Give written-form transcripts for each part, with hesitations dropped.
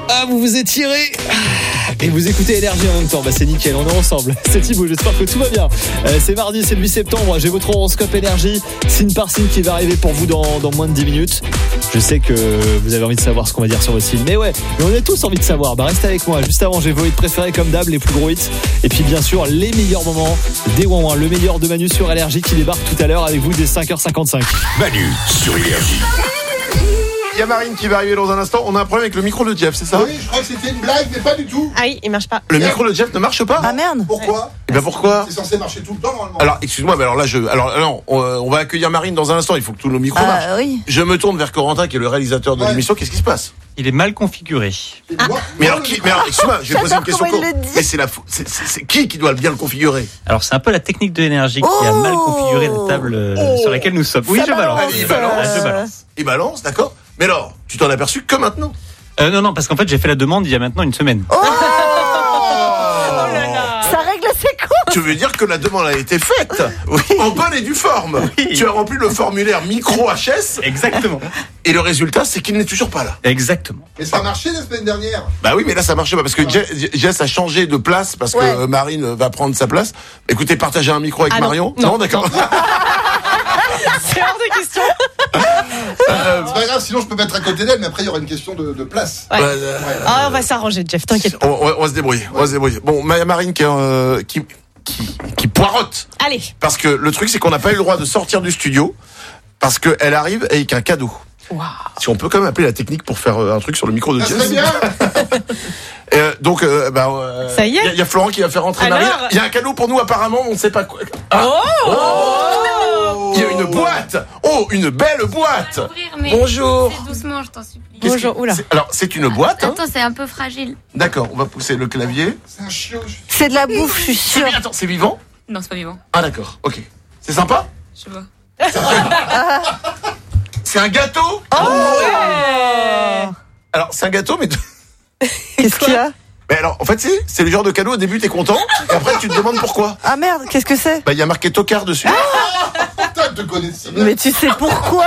Ah, vous vous étirez et vous écoutez Énergie en même temps. Bah c'est nickel, on est ensemble. C'est Thibaut, j'espère que tout va bien. C'est mardi, c'est le 8 septembre. J'ai votre horoscope Énergie, signe par signe, qui va arriver pour vous dans moins de 10 minutes. Je sais que vous avez envie de savoir ce qu'on va dire sur votre signe. Mais ouais, mais on a tous envie de savoir. Bah restez avec moi. Juste avant, j'ai vos hits préférés comme d'hab, les plus gros hits. Et puis bien sûr, les meilleurs moments des Ouin-Ouin. Le meilleur de Manu sur Énergie qui débarque tout à l'heure avec vous dès 5h55. Manu sur Énergie. Il y a Marine qui va arriver dans un instant. On a un problème avec le micro de Jeff, c'est ça? Oui, je crois que c'était une blague, mais pas du tout. Ah oui, il marche pas. Le micro de Jeff ne marche pas? Ah merde. Pourquoi? Et ben pourquoi? C'est censé marcher tout le temps normalement. Alors, excuse-moi, mais alors là, on va accueillir Marine dans un instant. Il faut que tous nos micros marchent. Oui. Je me tourne vers Corentin, qui est le réalisateur de l'émission. Qu'est-ce qui se passe? Il est mal configuré. Mais alors, excuse-moi, je vais poser une question. comment il le dit. Mais c'est qui doit bien le configurer? Alors c'est un peu la technique de l'énergie qui a mal configuré la table sur laquelle nous sommes. Oui, je balance. Allez, il balance. Il balance, d'accord. Mais alors, tu t'en as aperçu que maintenant? Non, parce qu'en fait j'ai fait la demande il y a maintenant une semaine. Oh là là. Ça règle ses comptes. Tu veux dire que la demande a été faite? Oui. En bonne et due forme. Oui. Tu as rempli le formulaire micro HS. Exactement. Et le résultat, c'est qu'il n'est toujours pas là. Exactement. Mais ça a marché la semaine dernière. Bah oui, mais là ça marche pas parce que Jess a changé de place parce que Marine va prendre sa place. Écoutez, partagez un micro avec Marion. Non, d'accord. C'est hors de question. C'est pas grave, sinon je peux mettre à côté d'elle, mais après il y aura une question de place. Ouais. On va s'arranger, Jeff, t'inquiète pas. On va se débrouiller. Bon, Marine qui poirote. Allez. Parce que le truc, c'est qu'on n'a pas eu le droit de sortir du studio parce qu'elle arrive avec un cadeau. Wow. Si on peut quand même appeler la technique pour faire un truc sur le micro de Ça Jess. serait bien. Donc, ça y est. Il y a Florent qui va faire rentrer Alors... Marine. Il y a un cadeau pour nous apparemment, on ne sait pas quoi. Il y a une boîte. Oh, une belle boîte. Bonjour. C'est doucement, je t'en supplie. Bonjour, oula. Alors, c'est une boîte. Attends, c'est un peu fragile. D'accord, on va pousser le clavier. C'est un chiot. C'est de la bouffe, je suis sûre. Attends, c'est vivant? Non, c'est pas vivant. Ah d'accord, ok. C'est sympa? Je sais pas. C'est un gâteau? Ouais. Alors, c'est un gâteau, mais... Qu'est-ce qu'il y a? Mais alors, en fait, c'est le genre de cadeau, au début, t'es content, et après, tu te demandes pourquoi. Ah merde, qu'est-ce que c'est? Bah, il y a marqué tocard dessus. Putain, tu te connais si bien. Mais tu sais pourquoi?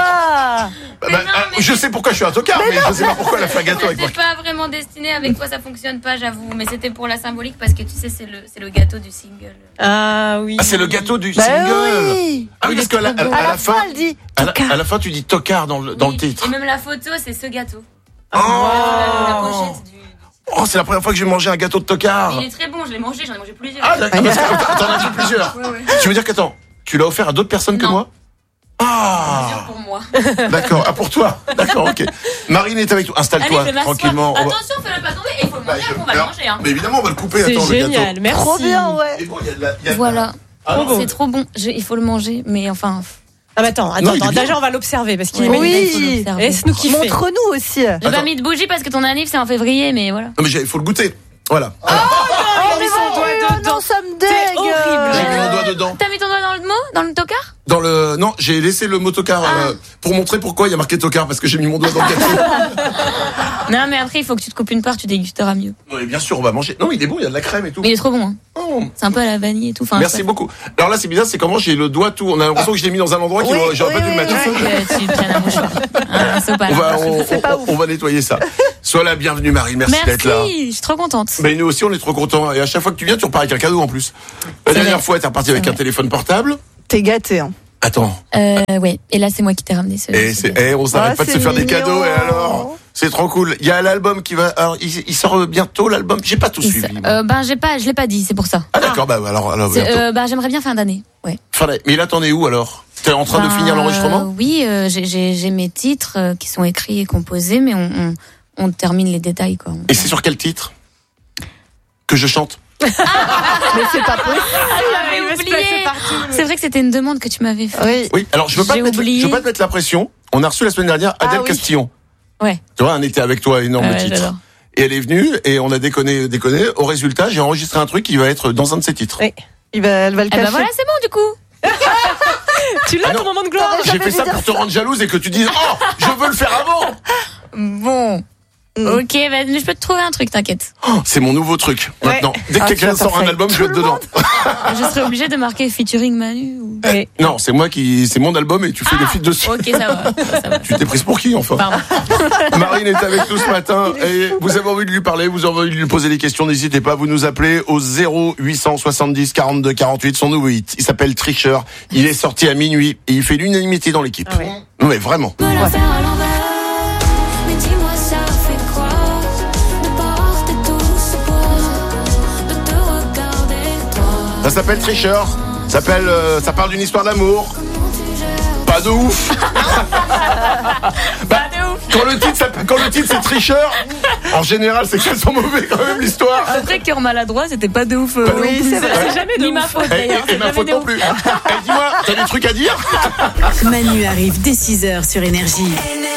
Je sais pourquoi je suis un tocard, mais je sais pas pourquoi elle a fait un gâteau avec moi. C'est pas vraiment destiné avec quoi ça fonctionne pas, j'avoue. Mais c'était pour la symbolique parce que tu sais, c'est le gâteau du single. Ah oui. Ah, c'est le gâteau du single. Oui. Ah oui, parce qu'à À la fin, elle dit à la fin, tu dis tocard dans le titre. Et même la photo, c'est ce gâteau. Oh, La pochette du... Oh, c'est la première fois que j'ai mangé un gâteau de tocard. Il est très bon, je l'ai mangé, j'en ai mangé plusieurs. Ah, d'accord, parce que t'en as fait plusieurs. Ouais. Tu veux dire qu'attends, tu l'as offert à d'autres personnes que Non. moi? Ah, Plusieurs pour moi. d'accord. Ah, pour toi. D'accord, ok. Marine est avec toi. Installe-toi Allez, je vais m'asseoir. tranquillement. Attention, fais-le pas tomber et il faut le manger, après on va le manger. Hein. Mais évidemment, on va le couper. C'est Attends, le génial, gâteau. merci. trop bien, Et ouais. bon, il y a de la- Voilà. Ah, non. C'est trop bon, il faut le manger, mais enfin... Ah bah attends, Non, il est bien. déjà on va l'observer parce qu'il est Ouais. magnifique. Oui. Laisse-nous kiffer. Montre-nous aussi. J'ai Attends. pas mis de bougie parce que ton anniv c'est en février, mais voilà. Non, mais il faut le goûter. Voilà. Oh, mais son doigt oh dedans. non, ça me C'est dégue. horrible. J'ai mis mon doigt dedans. T'as mis ton doigt dans le mot? Dans le tocard? Non, j'ai laissé le mot tocard pour montrer pourquoi il y a marqué tocard parce que j'ai mis mon doigt dans le gâteau. Non, mais après, il faut que tu te coupes une part, tu dégusteras mieux. Non, mais bien sûr, on va manger. Non, il est bon, il y a de la crème et tout. Mais il est trop bon, hein. Oh. C'est un peu à la vanille et tout. Enfin, Merci beaucoup. Alors là, c'est bizarre, c'est comment j'ai le doigt tout. On a l'impression que je l'ai mis dans un endroit qui j'aurais pas dû le mettre. Il faut que tu prennes un mouchoir. Un sopalin. On va nettoyer ça. Sois la bienvenue, Marie. Merci d'être là. Merci, je suis trop contente. Mais nous aussi, on est trop contents. Et à chaque fois que tu viens, tu repars avec un cadeau en plus. La dernière fois, t'es reparti avec un téléphone portable. T'es gâté, hein. Attends. Ouais. Et là, c'est moi qui t'ai ramené ce. On s'arrête pas de se faire des mignon. cadeaux. Et alors, c'est trop cool. Il y a l'album qui va. Alors, il sort bientôt l'album. J'ai pas tout suivi. Je l'ai pas dit, c'est pour ça. Ah d'accord. Bah alors bientôt. J'aimerais bien fin d'année. Ouais. Mais là, t'en es où alors? T'es en train de finir l'enregistrement? Oui, j'ai mes titres qui sont écrits et composés, mais on termine les détails, quoi. Et c'est sur quel titre que je chante? Mais c'est pas possible. J'avais oublié. C'est vrai que c'était une demande que tu m'avais faite. Oui. Alors je veux pas J'ai oublié. je veux pas te mettre la pression. On a reçu la semaine dernière Adèle Castillon. Ouais. Tu vois, un été avec toi, énorme titre. J'adore. Et elle est venue et on a déconné. Au résultat, j'ai enregistré un truc qui va être dans un de ses titres. Oui. Elle va le Eh cacher. ben voilà, c'est bon du coup. Tu l'as ton moment de gloire. J'ai fait ça pour te rendre jalouse et que tu dises je veux le faire avant. Bon. Ok, mais je peux te trouver un truc, t'inquiète. Oh, c'est mon nouveau truc. Maintenant, dès que quelqu'un sort un album, je vais être dedans. Je serais obligée de marquer featuring Manu. Non, c'est mon album et tu fais des feats dessus. Ok, ça va. Tu t'es prise pour qui, enfin? Pardon. Marine est avec nous ce matin et vous avez envie de lui parler, vous avez envie de lui poser des questions, n'hésitez pas, vous nous appelez au 0870 42 48. Son nouveau hit, il s'appelle Tricheur. Il est sorti à minuit et il fait l'unanimité dans l'équipe. Ah ouais. Mais vraiment. Me la faire à l'envers. Mais dis-moi, ça fait quoi de porter tout ce poids, de te regarder toi. Ça s'appelle Tricheur. Ça parle d'une histoire d'amour. Pas de ouf. Quand le titre c'est Tricheur, en général c'est qu'elles sont mauvais quand même l'histoire. Après, cœur maladroit, c'était pas de ouf. Oui, c'est vrai. C'est jamais ni ma faute d'ailleurs. Et ma faute non plus. Dis-moi, t'as des trucs à dire? Manu arrive dès 6h sur Énergie.